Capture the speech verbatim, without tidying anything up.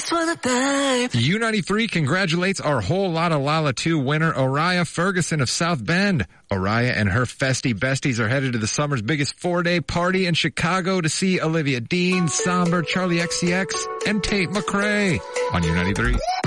just wanna dive. U ninety-three congratulates our Whole Lotta Lala two winner, Oriah Ferguson of South Bend. Oriah and her festy besties are headed to the summer's biggest four-day party in Chicago to see Olivia Dean, Somber, Charlie X C X, and Tate McRae on U ninety-three.